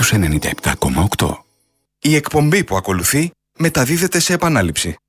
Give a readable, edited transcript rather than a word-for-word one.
97,8. Η εκπομπή που ακολουθεί μεταδίδεται σε επανάληψη.